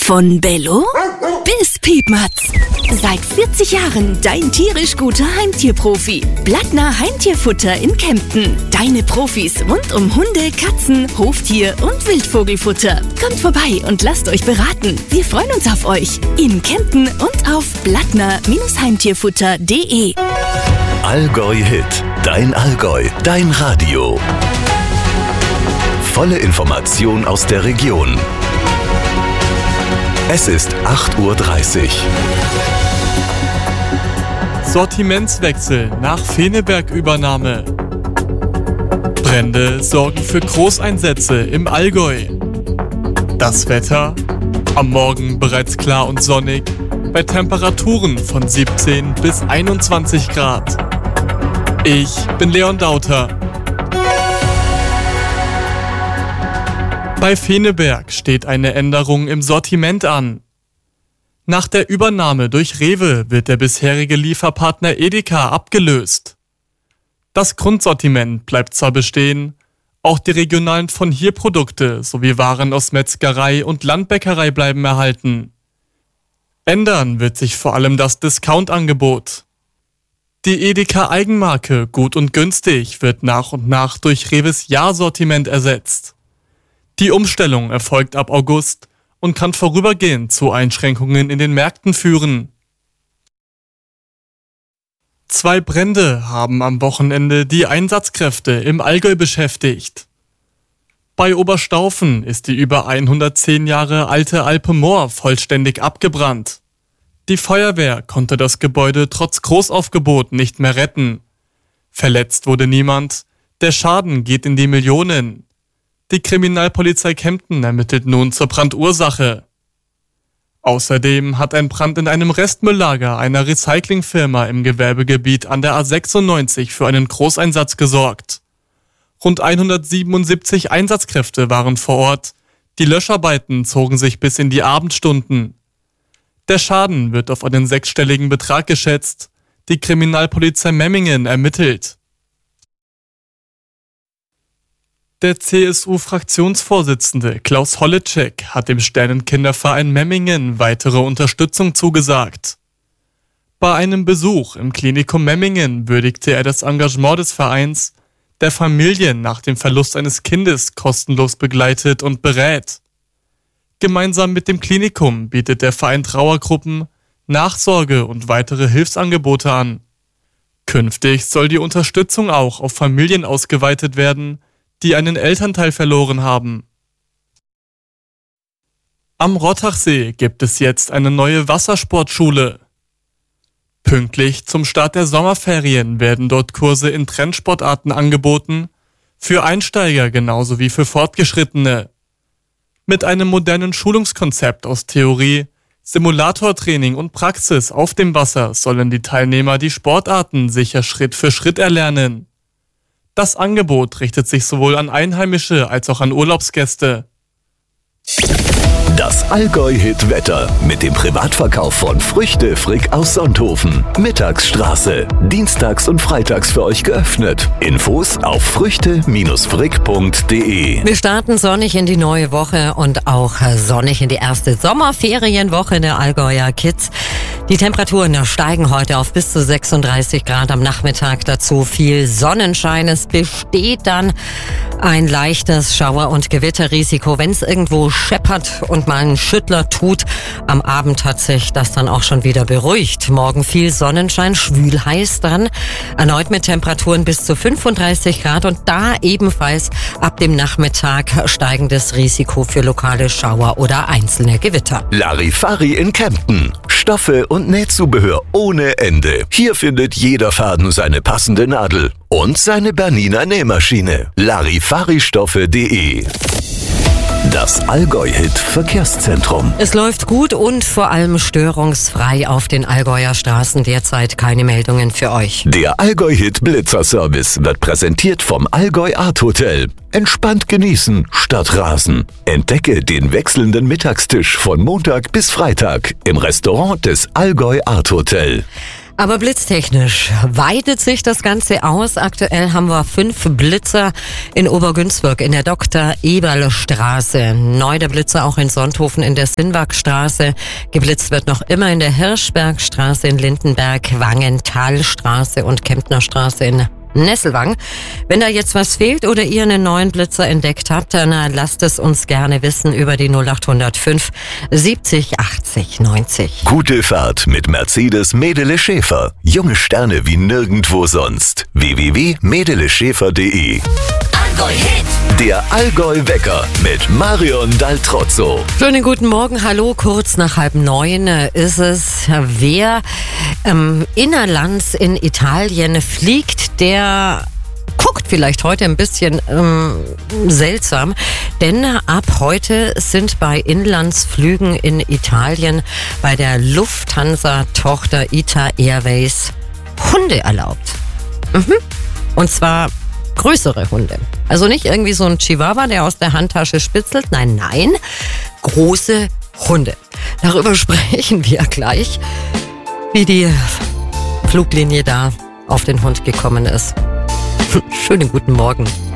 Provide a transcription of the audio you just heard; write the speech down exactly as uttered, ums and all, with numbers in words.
Von Bello bis Piepmatz. Seit vierzig Jahren dein tierisch guter Heimtierprofi. Blattner Heimtierfutter in Kempten. Deine Profis rund um Hunde, Katzen, Hoftier und Wildvogelfutter. Kommt vorbei und lasst euch beraten. Wir freuen uns auf euch. In Kempten und auf blattner Heimtierfutter punkt de. Allgäu Hit. Dein Allgäu. Dein Radio. Volle Information aus der Region. Es ist acht Uhr dreißig. Sortimentswechsel nach Feneberg-Übernahme. Brände sorgen für Großeinsätze im Allgäu. Das Wetter? Am Morgen bereits klar und sonnig, bei Temperaturen von siebzehn bis einundzwanzig Grad. Ich bin Leon Dauter. Bei Feneberg steht eine Änderung im Sortiment an. Nach der Übernahme durch Rewe wird der bisherige Lieferpartner Edeka abgelöst. Das Grundsortiment bleibt zwar bestehen, auch die regionalen Von-Hier-Produkte sowie Waren aus Metzgerei und Landbäckerei bleiben erhalten. Ändern wird sich vor allem das Discount-Angebot. Die Edeka-Eigenmarke Gut und Günstig wird nach und nach durch Rewes Ja-Sortiment ersetzt. Die Umstellung erfolgt ab August und kann vorübergehend zu Einschränkungen in den Märkten führen. Zwei Brände haben am Wochenende die Einsatzkräfte im Allgäu beschäftigt. Bei Oberstaufen ist die über hundertzehn Jahre alte Alpe Moor vollständig abgebrannt. Die Feuerwehr konnte das Gebäude trotz Großaufgebot nicht mehr retten. Verletzt wurde niemand, der Schaden geht in die Millionen. Die Kriminalpolizei Kempten ermittelt nun zur Brandursache. Außerdem hat ein Brand in einem Restmülllager einer Recyclingfirma im Gewerbegebiet an der A sechsundneunzig für einen Großeinsatz gesorgt. Rund hundertsiebenundsiebzig Einsatzkräfte waren vor Ort. Die Löscharbeiten zogen sich bis in die Abendstunden. Der Schaden wird auf einen sechsstelligen Betrag geschätzt. Die Kriminalpolizei Memmingen ermittelt. Der C S U-Fraktionsvorsitzende Klaus Holleczek hat dem Sternenkinderverein Memmingen weitere Unterstützung zugesagt. Bei einem Besuch im Klinikum Memmingen würdigte er das Engagement des Vereins, der Familien nach dem Verlust eines Kindes kostenlos begleitet und berät. Gemeinsam mit dem Klinikum bietet der Verein Trauergruppen, Nachsorge und weitere Hilfsangebote an. Künftig soll die Unterstützung auch auf Familien ausgeweitet werden, die einen Elternteil verloren haben. Am Rottachsee gibt es jetzt eine neue Wassersportschule. Pünktlich zum Start der Sommerferien werden dort Kurse in Trendsportarten angeboten, für Einsteiger genauso wie für Fortgeschrittene. Mit einem modernen Schulungskonzept aus Theorie, Simulatortraining und Praxis auf dem Wasser sollen die Teilnehmer die Sportarten sicher Schritt für Schritt erlernen. Das Angebot richtet sich sowohl an Einheimische als auch an Urlaubsgäste. Das Allgäu-Hit-Wetter mit dem Privatverkauf von Früchte Frick aus Sonthofen. Mittagsstraße. Dienstags und freitags für euch geöffnet. Infos auf früchte Frick punkt de. Wir starten sonnig in die neue Woche und auch sonnig in die erste Sommerferienwoche der Allgäuer Kids. Die Temperaturen steigen heute auf bis zu sechsunddreißig Grad am Nachmittag. Dazu viel Sonnenschein. Es besteht dann ein leichtes Schauer- und Gewitterrisiko, wenn es irgendwo scheppert und mal einen Schüttler tut. Am Abend hat sich das dann auch schon wieder beruhigt. Morgen viel Sonnenschein, schwül heiß dann. Erneut mit Temperaturen bis zu fünfunddreißig Grad und da ebenfalls ab dem Nachmittag steigendes Risiko für lokale Schauer oder einzelne Gewitter. Larifari in Kempten. Stoffe und Nähzubehör ohne Ende. Hier findet jeder Faden seine passende Nadel und seine Bernina Nähmaschine. Larifaristoffe punkt de. Das Allgäu-Hit Verkehrszentrum. Es läuft gut und vor allem störungsfrei auf den Allgäuer Straßen. Derzeit keine Meldungen für euch. Der Allgäu-Hit Blitzerservice wird präsentiert vom Allgäu Art Hotel. Entspannt genießen statt rasen. Entdecke den wechselnden Mittagstisch von Montag bis Freitag im Restaurant des Allgäu Art Hotel. Aber blitztechnisch weitet sich das Ganze aus. Aktuell haben wir fünf Blitzer in Obergünzburg in der Doktor-Eberl-Straße. Neu der Blitzer auch in Sonthofen in der Sinnwagstraße. Geblitzt wird noch immer in der Hirschbergstraße in Lindenberg, Wangentalstraße und Kemptnerstraße in Nesselwang. Wenn da jetzt was fehlt oder ihr einen neuen Blitzer entdeckt habt, dann lasst es uns gerne wissen über die null acht null fünf siebzig achtzig neunzig. Gute Fahrt mit Mercedes Medele Schäfer. Junge Sterne wie nirgendwo sonst. w w w punkt medele schäfer punkt de. Allgäu Hit. Der Allgäu-Wecker mit Marion Daltrozzo. Schönen guten Morgen, hallo, kurz nach halb neun ist es. Wer ähm, innerlands in Italien fliegt, der guckt vielleicht heute ein bisschen ähm, seltsam, denn ab heute sind bei Inlandsflügen in Italien bei der Lufthansa-Tochter ITA Airways Hunde erlaubt. Mhm. Und zwar größere Hunde. Also nicht irgendwie so ein Chihuahua, der aus der Handtasche spitzelt. Nein, nein, große Hunde. Darüber sprechen wir gleich, wie die Fluglinie da auf den Hund gekommen ist. Schönen guten Morgen.